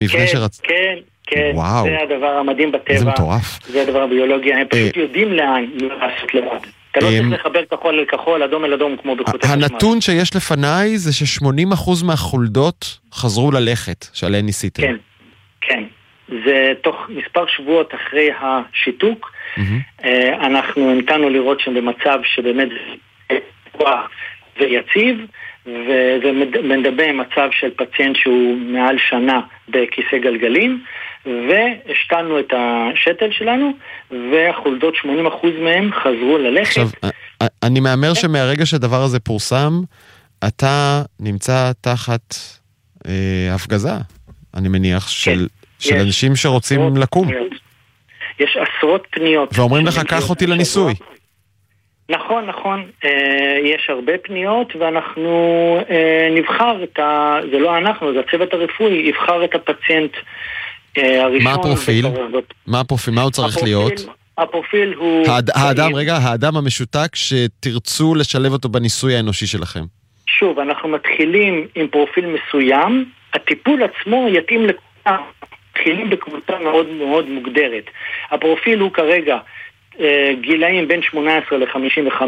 מבנה שרצ... כן, כן. וואו. זה הדבר המדהים בטבע. זה מטורף. זה הדבר הביולוגי. הם פשוט יודעים לאן לעשות לבד. אתה לא צריך לחבר כחול אל כחול, אדום אל אדום, כמו בחוטי חשמל. הנתון שיש לפניי זה ש80% מהחולדות חזרו ללכת, שעליהן ניסיתם. כן, כן. זה תוך מספר שבועות אחרי השיתוק, אנחנו נתנו לראות שהם במצב שבאמת זה יציב, וזה מדבר מצב של פציינט שהוא מעל שנה בכיסא גלגלים, והשתלנו את השתל שלנו, והחולדות 80% מהם חזרו ללכת. עכשיו, אני מאמר שמהרגע שהדבר הזה פורסם, אתה נמצא תחת הפגזה, אני מניח, של אנשים שרוצים לקום. יש עשרות פניות. ואומרים לך, קח אותי לניסוי. נכון, נכון. יש הרבה פניות, ואנחנו נבחר את זה לא אנחנו, זה הצוות הרפואי, יבחר את הפציינט הראשון. מה הפרופיל? מה הפרופיל? מה הוא צריך להיות? הפרופיל הוא... האדם המשותק שתרצו לשלב אותו בניסוי האנושי שלכם. שוב, אנחנו מתחילים עם פרופיל מסוים, הטיפול עצמו יתאים לקבוצה, מתחילים בקבוצה מאוד מאוד מוגדרת. הפרופיל הוא כרגע גילאים בין 18 ל-55,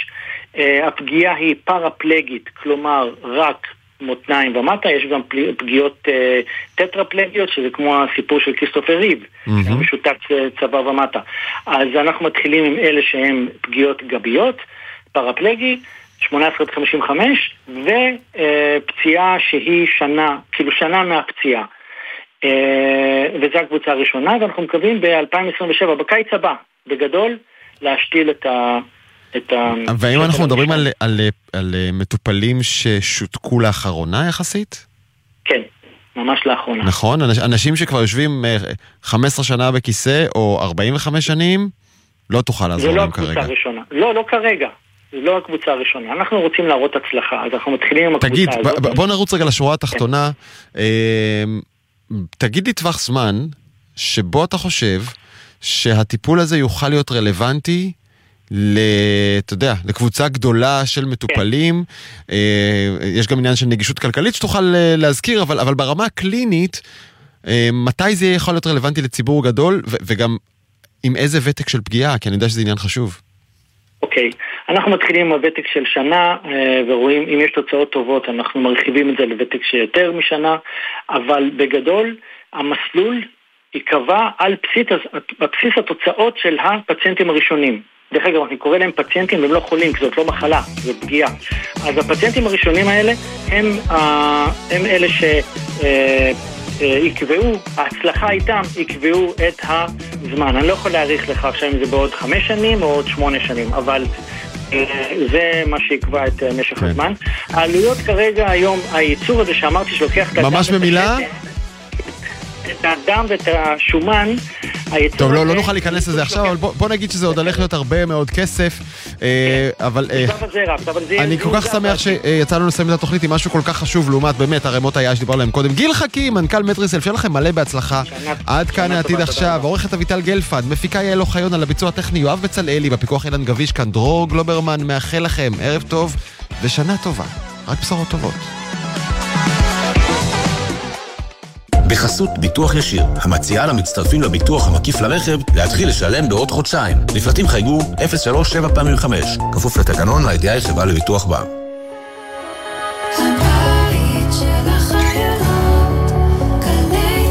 הפגיעה היא פרפלגית, כלומר רק מותניים ומטה, יש גם פגיעות טטרפלגיות, שזה כמו הסיפור של כריסטופר ריב, משותק צבא ומטה. אז אנחנו מתחילים עם אלה שהם פגיעות גביות, פרפלגי, 18 עד 55, ופציעה שהיא שנה, כאילו שנה מהפציעה. וזו הקבוצה הראשונה, ואנחנו מקווים ב-2027, בקיץ הבא, בגדול, להשתיל את והאם אנחנו מדברים על מטופלים ששותקו לאחרונה יחסית? כן, ממש לאחרונה. נכון, אנשים שכבר יושבים 15 שנה בכיסא או 45 שנים, לא תוכל לעזור להם כרגע. זה לא הקבוצה הראשונה. לא כרגע. זה לא הקבוצה הראשונה. אנחנו רוצים להראות הצלחה, אז אנחנו מתחילים עם הקבוצה הזאת. תגיד, בוא נרוץ רגע לשורה התחתונה. תגיד לי טווח זמן שבו אתה חושב שהטיפול הזה יוכל להיות רלוונטי אתה יודע, לקבוצה גדולה של מטופלים. יש גם עניין של נגישות כלכלית שתוכל להזכיר, אבל ברמה הקלינית, מתי זה יכול להיות רלוונטי לציבור גדול, וגם עם איזה ותק של פגיעה, כי אני יודע שזה עניין חשוב. אוקיי, אנחנו מתחילים עם הוותק של שנה, ורואים אם יש תוצאות טובות, אנחנו מרחיבים את זה לוותק שיותר משנה, אבל בגדול, המסלול יקבע על בסיס התוצאות של הפציינטים הראשונים. דרך אגב, אני קורא להם פציינטים, הם לא חולים, כי זאת לא מחלה, זאת פגיעה. אז הפציינטים הראשונים האלה, הם אלה יקבעו, ההצלחה איתם, יקבעו את הזמן. אני לא יכול להעריך לך עכשיו אם זה בעוד 5 שנים או עוד 8 שנים, אבל זה מה שיקבע את משך הזמן. העלויות כרגע היום, הייצור הזה שאמרתי שלוקח את ממש במילה? את האדם ואת השומן. טוב, לא נוכל להיכנס לזה עכשיו, אבל בוא נגיד שזה עוד הולך להיות הרבה מאוד כסף, אבל אני כל כך שמח שיצאנו לסיים את התוכנית עם משהו כל כך חשוב, לעומת באמת הרמות היה שדיבר להם קודם. גיל חכים, מנכ"ל מטריסל, שיהיה לכם מלא בהצלחה. עד כאן העתיד עכשיו, עורכת אביטל גלפד, מפיקה יעל אוחיון, על הביצוע הטכני יואב בצלאלי, בפיקוח אילן גביש, כאן דרור גלוברמן, מאחל לכם ערב טוב ושנה טובה, רק בשורות טובות. בחסות ביטוח ישיר, המציעה למצטרפים לביטוח המקיף לרכב להתחיל לשלם בעוד חודשיים. לפרטים חייגו 03-7-5, כפוף לתקנון הידיעה חברה לביטוח בע"מ. הבית של החיילות, גלי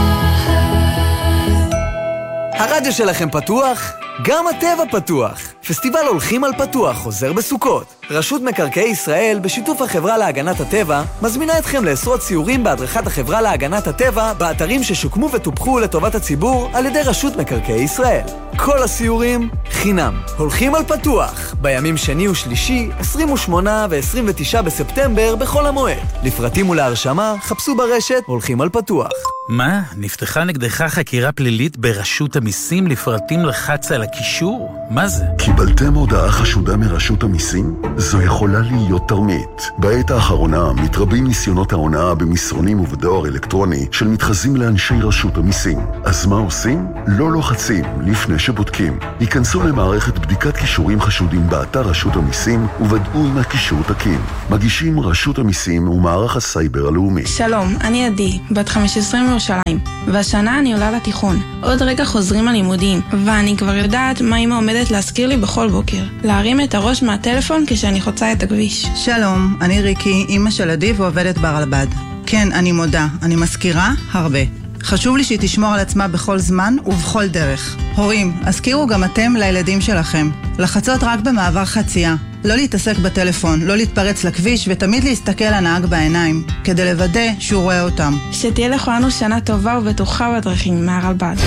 צהל. הרדיו שלכם פתוח? גם הטבע פתוח. פסטיבל הולכים על פתוח חוזר בסוכות. רשות מקרקעי ישראל, בשיתוף החברה להגנת הטבע, מזמינה אתכם לעשרות סיורים בהדרכת החברה להגנת הטבע באתרים ששוקמו וטופחו לטובת הציבור על ידי רשות מקרקעי ישראל. כל הסיורים חינם. הולכים על פתוח, בימים שני ושלישי, 28 ו-29 בספטמבר בכל המועד. לפרטים ולהרשמה, חפשו ברשת הולכים על פתוח. מה? נפתחה נגדך חקירה פלילית ברשות המיסים? לפרטים לחץ על הקישור? מה זה? קיבלתם הודעה חשודה מרשות המיסים? זו יכולה להיות תרמית. בעת האחרונה מתרבים ניסיונות ההונאה במסרונים ובדואר אלקטרוני של מתחזים לאנשי רשות המיסים. אז מה עושים? לא לוחצים לפני שבודקים. היכנסו למערכת בדיקת קישורים חשודים באתר רשות המיסים וודאו אם הקישור תקין. מגישים רשות המיסים ומערך הסייבר הלאומי. שלום, אני עדי, בת 15 מירושלים, והשנה אני עולה לתיכון. עוד רגע חוזרים הלימודים, ואני כבר יודעת מה אמא עומדת להזכיר לי בכל בוקר. להרים את הראש מהטלפון כשאני חוצה את הכביש. שלום, אני ריקי, אמא של עדי ועובדת ברלב"ד. כן, אני מודה, אני מזכירה הרבה. חשוב לי שהיא תשמור על עצמה בכל זמן ובכל דרך. הורים, הזכירו גם אתם לילדים שלכם. לחצות רק במעבר חצייה. לא להתעסק בטלפון, לא להתפרץ לכביש ותמיד להסתכל לנהג בעיניים, כדי לוודא שהוא רואה אותם. שתהיה לכולנו שנה טובה ובטוחה בדרכים מהרלב"ד.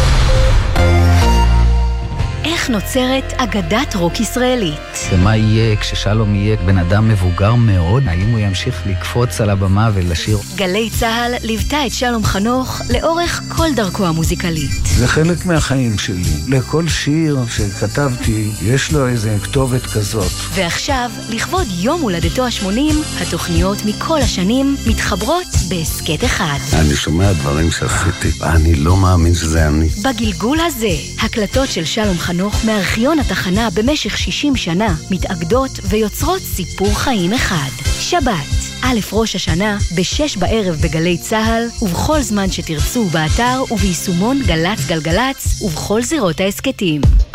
איך נוצרת אגדת רוק ישראלית? ומה יהיה כששלום יהיה בן אדם מבוגר מאוד? האם הוא ימשיך לקפוץ על הבמה ולשיר? גלי צהל ליוותה את שלום חנוך לאורך כל דרכו המוזיקלית. זה חלק מהחיים שלי. לכל שיר שכתבתי יש לו איזה כתובת כזאת. ועכשיו, לכבוד יום הולדתו ה-80, התוכניות מכל השנים מתחברות בהסקט אחד. אני שומע דברים שעשיתי, אני לא מאמין שזה אני. בגלגול הזה, הקלטות של שלום חנוך מארכיון התחנה במשך 60 שנה מתאגדות ויוצרות סיפור חיים אחד. שבת, א' ראש השנה, ב-6 בערב בגלי צהל, ובכל זמן שתרצו באתר וביישומון גלץ גלגלץ, ובכל זירות העסקתים.